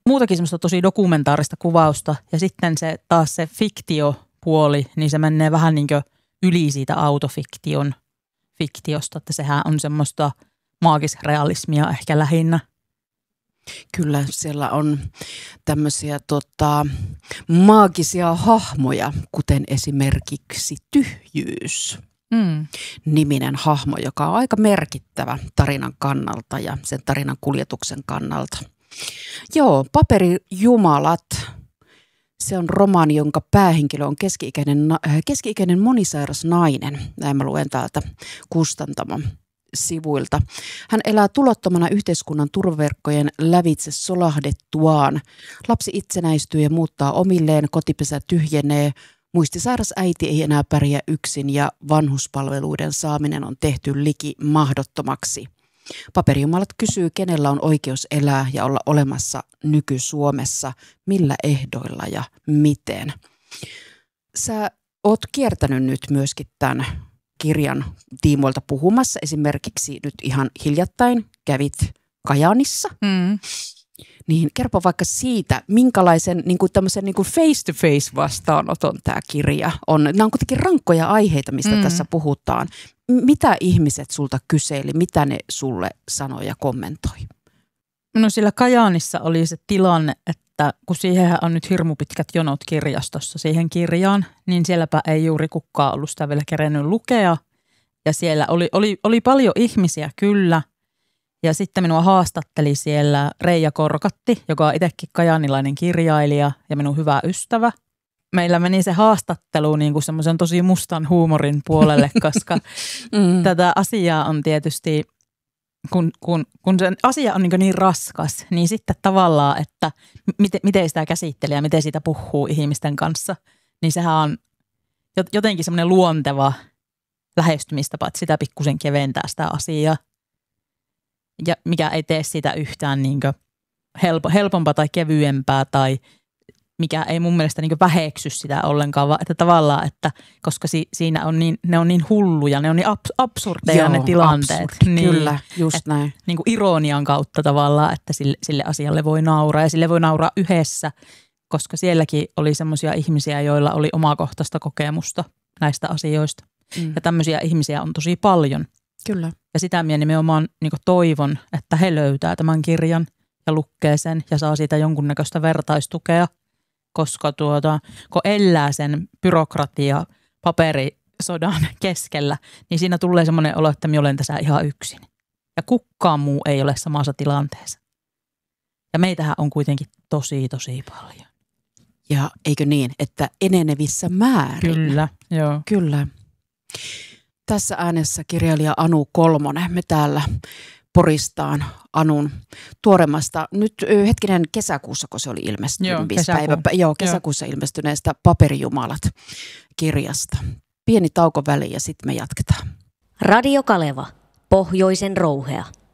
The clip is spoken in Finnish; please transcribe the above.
muutakin semmoista tosi dokumentaarista kuvausta ja sitten se taas se fiktiopuoli, niin se menee vähän niin kuin yli siitä fiktiosta, että sehän on semmoista maagisrealismia ehkä lähinnä. Kyllä, siellä on tämmöisiä maagisia hahmoja, kuten esimerkiksi Tyhjyys. Niminen hahmo, joka on aika merkittävä tarinan kannalta ja sen tarinan kuljetuksen kannalta. Joo, Paperijumalat. Se on romaani, jonka päähenkilö on keski-ikäinen monisairas nainen. Näin mä luen täältä kustantamon sivuilta. Hän elää tulottomana yhteiskunnan turvaverkkojen lävitse solahdettuaan. Lapsi itsenäistyy ja muuttaa omilleen, kotipesä tyhjenee. Muistisairas äiti ei enää pärjää yksin ja vanhuspalveluiden saaminen on tehty liki mahdottomaksi. Paperijumalat kysyy, kenellä on oikeus elää ja olla olemassa nyky-Suomessa, millä ehdoilla ja miten. Sä oot kiertänyt nyt myöskin tämän kirjan tiimoilta puhumassa. Esimerkiksi nyt ihan hiljattain kävit Kajaanissa. Niin kerro vaikka siitä, minkälaisen tämmöisen face-to-face vastaanoton tämä kirja on. Nämä on kuitenkin rankkoja aiheita, mistä tässä puhutaan. Mitä ihmiset sulta kyseli, mitä ne sulle sanoi ja kommentoi? No sillä Kajaanissa oli se tilanne, että kun siihen on nyt hirmu pitkät jonot kirjastossa siihen kirjaan, niin sielläpä ei juuri kukaan ollut sitä vielä kerennyt lukea. Ja siellä oli paljon ihmisiä kyllä. Ja sitten minua haastatteli siellä Reija Korkatti, joka on itsekin kajaanilainen kirjailija ja minun hyvä ystävä. Meillä meni se haastattelu niin kuin semmoisen tosi mustan huumorin puolelle, koska tätä asiaa on tietysti, kun se asia on niin raskas, niin sitten tavallaan, että miten sitä käsittelee ja miten siitä puhuu ihmisten kanssa, niin sehän on jotenkin semmoinen luonteva lähestymistapa, että sitä pikkusen keventää sitä asiaa. Ja mikä ei tee sitä yhtään niin helpompaa tai kevyempää tai mikä ei mun mielestä niin väheksy sitä ollenkaan, vaan että tavallaan, että koska siinä on ne on niin hulluja, ne on niin absurdeja ne tilanteet. Niin, kyllä, just näin. Niin kuin ironian kautta tavallaan, että sille asialle voi nauraa ja sille voi nauraa yhdessä, koska sielläkin oli semmoisia ihmisiä, joilla oli omakohtaista kokemusta näistä asioista. Ja tämmöisiä ihmisiä on tosi paljon. Kyllä. Ja sitä minä nimenomaan niin toivon, että he löytää tämän kirjan ja lukee sen ja saa siitä jonkunnäköistä vertaistukea, koska kun elää sen byrokratia paperisodan keskellä, niin siinä tulee semmoinen olo, että minä olen tässä ihan yksin. Ja kukaan muu ei ole samassa tilanteessa. Ja meitähän on kuitenkin tosi, tosi paljon. Ja eikö niin, että enenevissä määrin? Kyllä, joo. Kyllä. Tässä äänessä kirjailija Anu Kolmonen. Me täällä poristaan Anun tuoremmasta, nyt kesäkuussa, kun se oli ilmestynyt. Kesäkuussa ilmestyneestä Paperijumalat-kirjasta. Pieni tauko väliin ja sitten me jatketaan. Radio Kaleva, Pohjoisen rouhea.